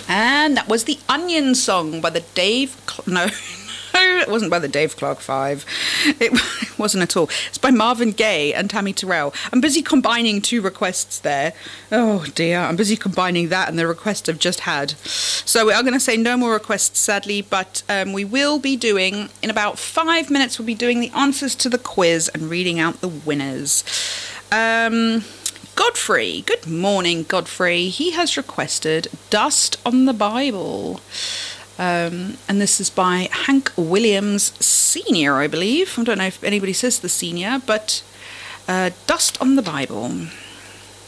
And that was the Onion Song by the no, it wasn't by the Dave Clark Five. It wasn't at all. It's by Marvin Gaye and Tammy Terrell. I'm busy combining two requests there. Oh dear, I'm busy combining that and the request I've just had. So we are going to say no more requests, sadly, but we will be doing, in about 5 minutes, we'll be doing the answers to the quiz and reading out the winners. Godfrey, good morning, Godfrey. He has requested Dust on the Bible. And this is by Hank Williams Sr., I believe. I don't know if anybody says the senior, but Dust on the Bible.